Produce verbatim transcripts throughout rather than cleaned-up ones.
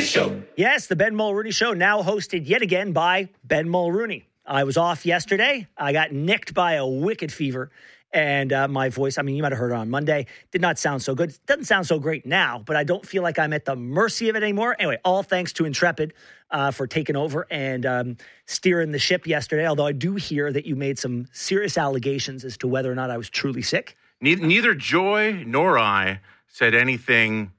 Show. Yes, the Ben Mulrooney Show, now hosted yet again by Ben Mulrooney. I was off yesterday. I got nicked by a wicked fever. And uh, my voice, I mean, you might have heard it on Monday, did not sound so good. It doesn't sound so great now, but I don't feel like I'm at the mercy of it anymore. Anyway, all thanks to Intrepid uh, for taking over and um, steering the ship yesterday, although I do hear that you made some serious allegations as to whether or not I was truly sick. Neither, neither Joy nor I said anything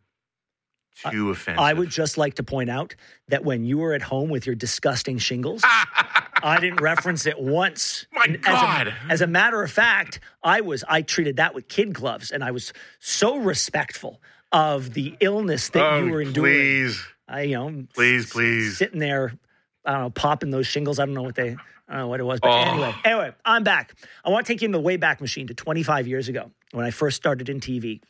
too uh, offensive. I would just like to point out that when you were at home with your disgusting shingles, I didn't reference it once. My God. As a, as a matter of fact, I was I treated that with kid gloves, and I was so respectful of the illness that oh, you were enduring. Please. I, you know, please, s- please. Sitting there, I don't know, popping those shingles. I don't know what they, I don't know what it was. But oh. anyway, anyway, I'm back. I want to take you in the Wayback Machine to twenty-five years ago when I first started in T V.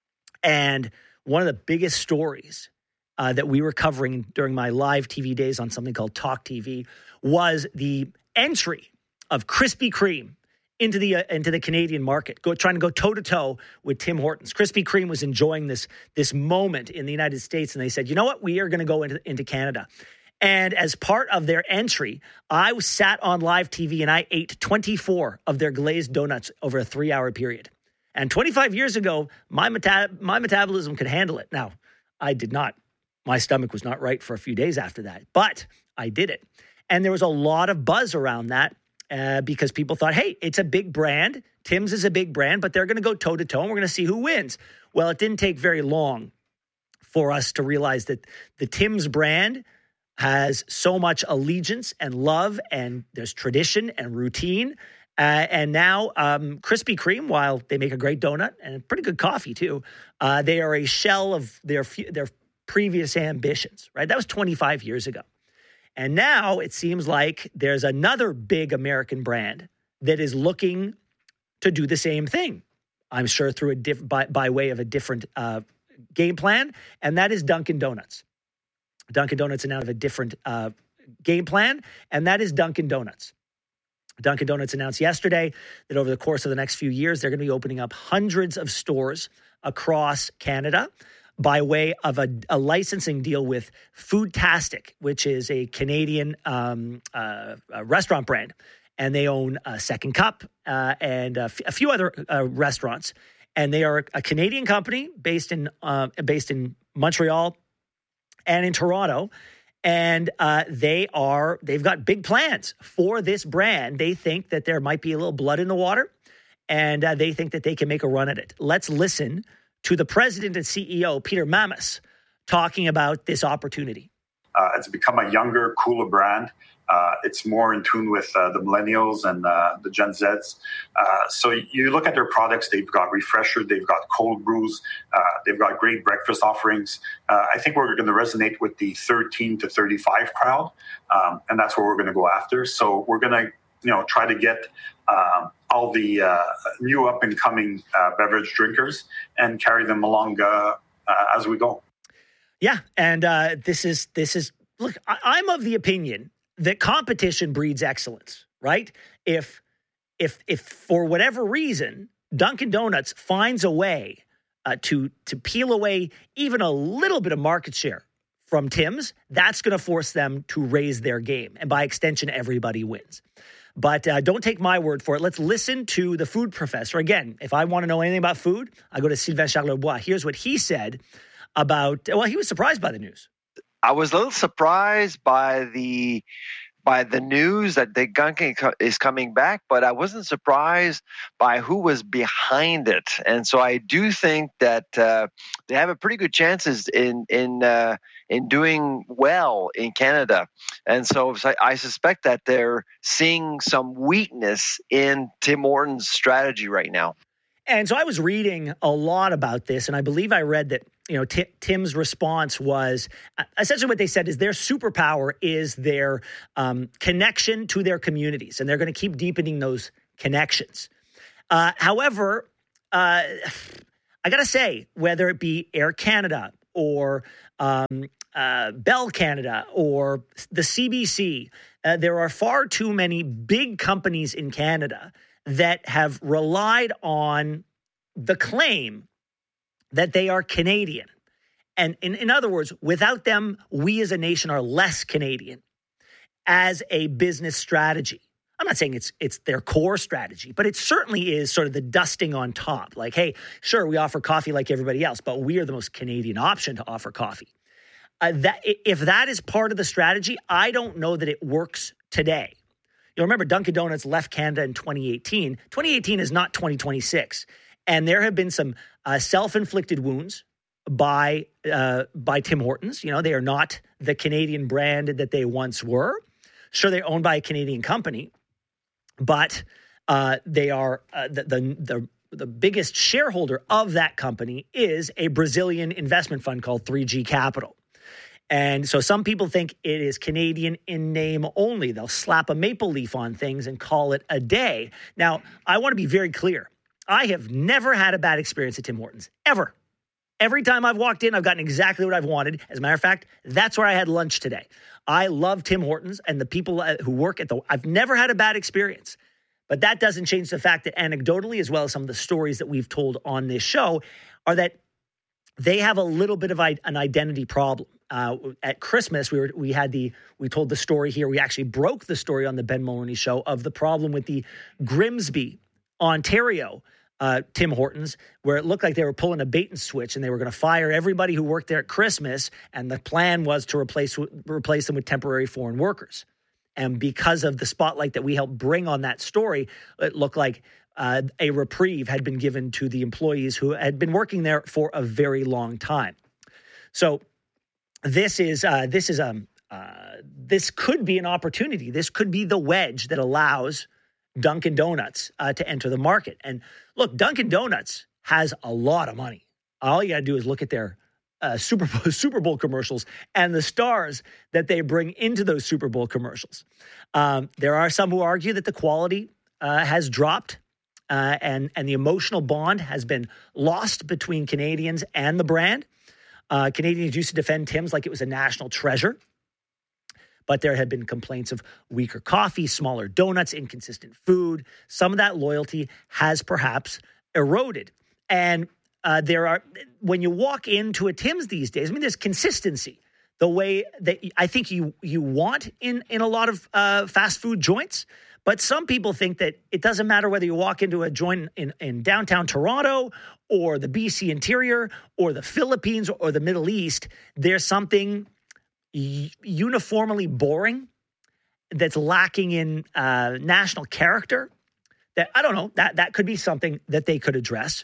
And one of the biggest stories uh, that we were covering during my live T V days on something called Talk T V was the entry of Krispy Kreme into the uh, into the Canadian market, go trying to go toe to toe with Tim Hortons. Krispy Kreme was enjoying this this moment in the United States, and they said, "You know what? We are going to go into into Canada." And as part of their entry, I was sat on live T V and I ate twenty-four of their glazed donuts over a three-hour period. And twenty-five years ago, my meta- my metabolism could handle it. Now, I did not. My stomach was not right for a few days after that, but I did it. And there was a lot of buzz around that uh, because people thought, hey, it's a big brand. Tim's is a big brand, but they're going to go toe-to-toe, and we're going to see who wins. Well, it didn't take very long for us to realize that the Tim's brand has so much allegiance and love, and there's tradition and routine. Uh, and now um, Krispy Kreme, while they make a great donut and pretty good coffee too, uh, they are a shell of their their previous ambitions, right? That was twenty-five years ago. And now it seems like there's another big American brand that is looking to do the same thing. I'm sure through a diff- by, by way of a different uh, game plan, and that is Dunkin' Donuts. Dunkin' Donuts announced a different uh, game plan, and that is Dunkin' Donuts. Dunkin' Donuts announced yesterday that over the course of the next few years, they're going to be opening up hundreds of stores across Canada by way of a, a licensing deal with Foodtastic, which is a Canadian um, uh, a restaurant brand. And they own uh, Second Cup uh, and a, f- a few other uh, restaurants. And they are a Canadian company based in uh, based in Montreal and in Toronto. And uh, they are, they've got big plans for this brand. They think that there might be a little blood in the water, and uh, they think that they can make a run at it. Let's listen to the president and C E O, Peter Mamas, talking about this opportunity. Uh, it's become a younger, cooler brand. Uh, it's more in tune with uh, the millennials and uh, the Gen Zs. Uh, so you look at their products, they've got Refresher, they've got cold brews, uh, they've got great breakfast offerings. Uh, I think we're going to resonate with the thirteen to thirty-five crowd, um, and that's what we're going to go after. So we're going to, you know, try to get um, all the uh, new up-and-coming uh, beverage drinkers and carry them along uh, uh, as we go. Yeah, and uh, this is, this is look, I, I'm of the opinion that competition breeds excellence, right? If if if for whatever reason Dunkin' Donuts finds a way uh, to to peel away even a little bit of market share from Tim's, that's going to force them to raise their game, and by extension, everybody wins. But uh, don't take my word for it. Let's listen to the food professor. Again, if I want to know anything about food, I go to Sylvain Charlebois. Here's what he said about, well, he was surprised by the news. I was a little surprised by the by the news that the Dunkin' is coming back, but I wasn't surprised by who was behind it. And so I do think that uh, they have a pretty good chances in in uh, in doing well in Canada. And so I suspect that they're seeing some weakness in Tim Hortons' strategy right now. And so I was reading a lot about this, and I believe I read that, you know, T- Tim's response was uh, essentially what they said is their superpower is their um, connection to their communities, and they're going to keep deepening those connections. Uh, however, uh, I got to say, whether it be Air Canada or um, uh, Bell Canada or the C B C, uh, there are far too many big companies in Canada that have relied on the claim that they are Canadian And in, in other words, without them, we as a nation are less Canadian as a business strategy. I'm not saying it's it's their core strategy, but it certainly is sort of the dusting on top. Like, hey, sure, we offer coffee like everybody else, but we are the most Canadian option to offer coffee. Uh, that if that is part of the strategy, I don't know that it works today. You'll remember Dunkin' Donuts left Canada in twenty eighteen. twenty eighteen is not twenty twenty-six. And there have been some uh, self-inflicted wounds by uh, by Tim Hortons. You know, they are not the Canadian brand that they once were. Sure, they're owned by a Canadian company, but uh, they are uh, the, the the the biggest shareholder of that company is a Brazilian investment fund called three G Capital. And so some people think it is Canadian in name only. They'll slap a maple leaf on things and call it a day. Now, I want to be very clear. I have never had a bad experience at Tim Hortons, ever. Every time I've walked in, I've gotten exactly what I've wanted. As a matter of fact, that's where I had lunch today. I love Tim Hortons and the people who work at the, I've never had a bad experience. But that doesn't change the fact that anecdotally, as well as some of the stories that we've told on this show, are that they have a little bit of an identity problem. Uh, at Christmas, we were we had the we told the story here. We actually broke the story on the Ben Mulroney Show of the problem with the Grimsby, Ontario, uh, Tim Hortons, where it looked like they were pulling a bait and switch, and they were going to fire everybody who worked there at Christmas, and the plan was to replace replace them with temporary foreign workers. And because of the spotlight that we helped bring on that story, it looked like uh, a reprieve had been given to the employees who had been working there for a very long time. So. This is uh, this is um uh, this could be an opportunity. This could be the wedge that allows Dunkin' Donuts uh, to enter the market. And look, Dunkin' Donuts has a lot of money. All you got to do is look at their uh, Super Bowl, Super Bowl commercials and the stars that they bring into those Super Bowl commercials. Um, there are some who argue that the quality uh, has dropped uh, and and the emotional bond has been lost between Canadians and the brand. Uh, Canadians used to defend Tim's like it was a national treasure, but there had been complaints of weaker coffee, smaller donuts, inconsistent food. Some of that loyalty has perhaps eroded. And uh, there are, when you walk into a Tim's these days, I mean, there's consistency. The way that I think you you want in, in a lot of uh, fast food joints. But some people think that it doesn't matter whether you walk into a joint in, in downtown Toronto or the B C interior or the Philippines or the Middle East. There's something y- uniformly boring that's lacking in uh, national character that, I don't know, that, that could be something that they could address.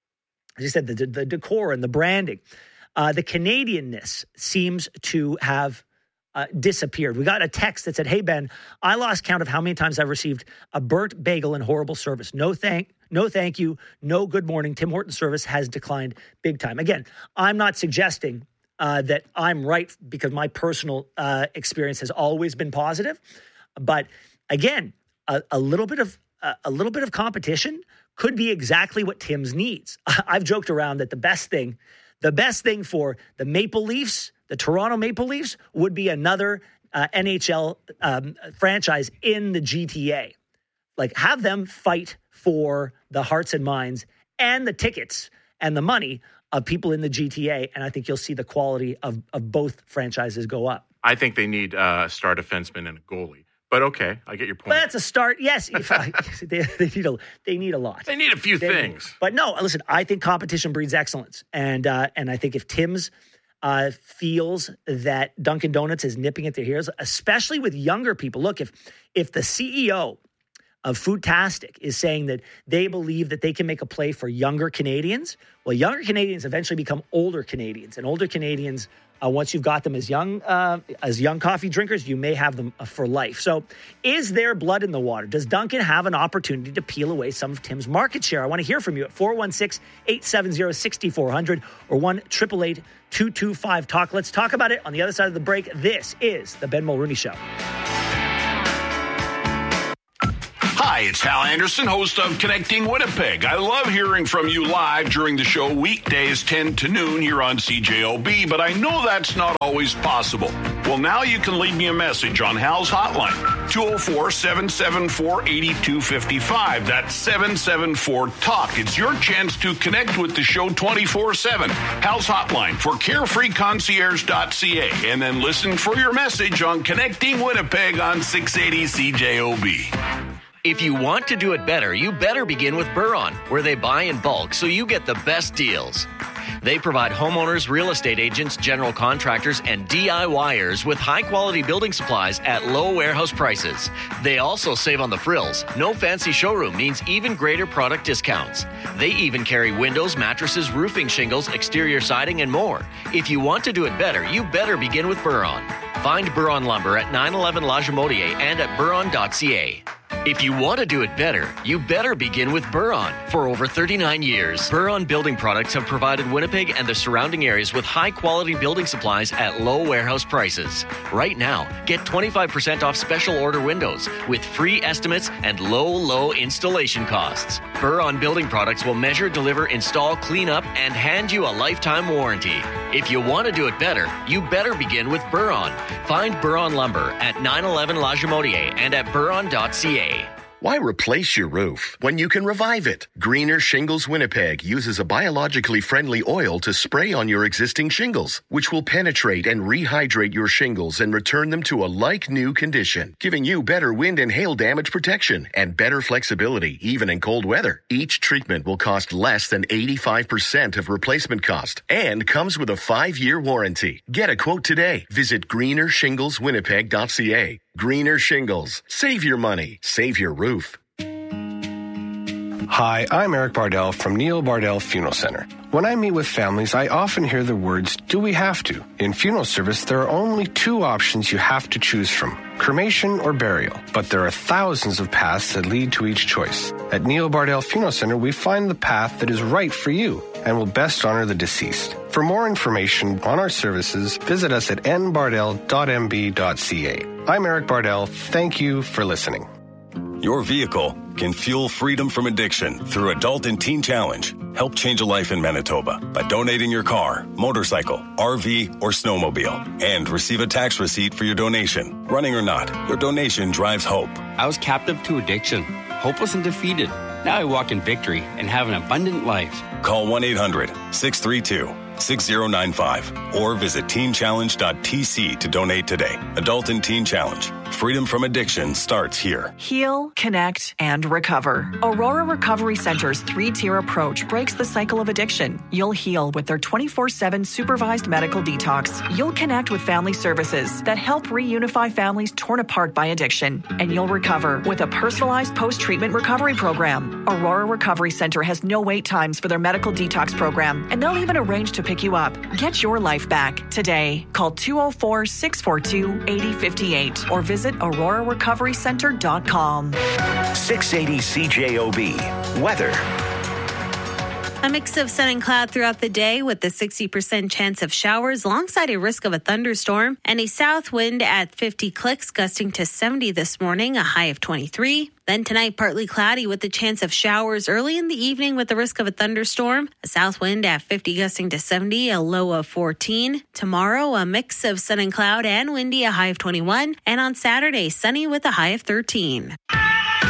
As you said, the, the decor and the branding. Uh, the Canadianness seems to have Uh, disappeared. We got a text that said, hey, Ben, I lost count of how many times I've received a burnt bagel and horrible service. No thank, no thank you, no good morning. Tim Hortons service has declined big time. Again, I'm not suggesting uh, that I'm right because my personal uh, experience has always been positive. But again, a, a little bit of uh, a little bit of competition could be exactly what Tim's needs. I've joked around that the best thing, the best thing for the Maple Leafs, the Toronto Maple Leafs, would be another uh, N H L um, franchise in the G T A. Like, have them fight for the hearts and minds and the tickets and the money of people in the G T A, and I think you'll see the quality of, of both franchises go up. I think they need uh, a star defenseman and a goalie. But okay, I get your point. But that's a start. Yes, if I, they, they need a they need a lot. They need a few they things. Need, but no, listen. I think competition breeds excellence, and uh, and I think if Tim's uh, feels that Dunkin' Donuts is nipping at their heels, especially with younger people. Look, if if the C E O of Foodtastic is saying that they believe that they can make a play for younger Canadians, well, younger Canadians eventually become older Canadians, and older Canadians, uh, once you've got them as young uh, as young coffee drinkers, you may have them uh, for life. So is there blood in the water? Does Dunkin' have an opportunity to peel away some of Tim's market share? I want to hear from you at four one six, eight seven zero, six four zero zero or one eight eight eight, two two five, talk. Let's talk about it on the other side of the break. This is the Ben Mulroney Show. Hi, it's Hal Anderson, host of Connecting Winnipeg. I love hearing from you live during the show weekdays ten to noon here on C J O B, but I know that's not always possible. Well, now you can leave me a message on Hal's hotline, two oh four, seven seven four, eight two five five. That's seven seven four, talk. It's your chance to connect with the show twenty-four seven. Hal's hotline for carefree concierge dot c a. And then listen for your message on Connecting Winnipeg on six eighty C J O B. If you want to do it better, you better begin with Buron, where they buy in bulk so you get the best deals. They provide homeowners, real estate agents, general contractors, and DIYers with high-quality building supplies at low warehouse prices. They also save on the frills. No fancy showroom means even greater product discounts. They even carry windows, mattresses, roofing shingles, exterior siding, and more. If you want to do it better, you better begin with Buron. Find Buron Lumber at nine eleven La Jamodier and at buron dot c a. If you want to do it better, you better begin with Buron. For over thirty-nine years, Buron Building Products have provided Winnipeg and the surrounding areas with high-quality building supplies at low warehouse prices. Right now, get twenty-five percent off special order windows with free estimates and low, low installation costs. Buron Building Products will measure, deliver, install, clean up, and hand you a lifetime warranty. If you want to do it better, you better begin with Buron. Find Buron Lumber at nine eleven La Jamodier and at buron dot c a. Why replace your roof when you can revive it? Greener Shingles Winnipeg uses a biologically friendly oil to spray on your existing shingles, which will penetrate and rehydrate your shingles and return them to a like-new condition, giving you better wind and hail damage protection and better flexibility, even in cold weather. Each treatment will cost less than eighty-five percent of replacement cost and comes with a five-year warranty. Get a quote today. Visit greener shingles winnipeg dot c a. Greener Shingles. Save your money. Save your roof. Hi, I'm Eric Bardell from Neil Bardell Funeral Center. When I meet with families, I often hear the words, do we have to? In funeral service, there are only two options you have to choose from, cremation or burial. But there are thousands of paths that lead to each choice. At Neil Bardell Funeral Center, we find the path that is right for you and will best honor the deceased. For more information on our services, visit us at n bardell dot m b dot c a. I'm Eric Bardell. Thank you for listening. Your vehicle can fuel freedom from addiction through Adult and Teen Challenge. Help change a life in Manitoba by donating your car, motorcycle, R V, or snowmobile, and receive a tax receipt for your donation. Running or not, your donation drives hope. I was captive to addiction, hopeless and defeated. Now I walk in victory and have an abundant life. Call one eight hundred, six three two, six zero nine five or visit teen challenge dot t c to donate today. Adult and Teen Challenge. Freedom from addiction starts here. Heal, connect, and recover. Aurora Recovery Center's three-tier approach breaks the cycle of addiction. You'll heal with their twenty-four seven supervised medical detox. You'll connect with family services that help reunify families torn apart by addiction. And you'll recover with a personalized post-treatment recovery program. Aurora Recovery Center has no wait times for their medical detox program, and they'll even arrange to pick you up. Get your life back today. Call two oh four, six four two, eight oh five eight or visit aurora recovery center dot com. six eighty C J O B. Weather. A mix of sun and cloud throughout the day with a sixty percent chance of showers alongside a risk of a thunderstorm and a south wind at fifty clicks gusting to seventy this morning, a high of twenty-three. Then tonight, partly cloudy with the chance of showers early in the evening with the risk of a thunderstorm. A south wind at fifty gusting to seventy, a low of fourteen. Tomorrow, a mix of sun and cloud and windy, a high of twenty-one. And on Saturday, sunny with a high of thirteen.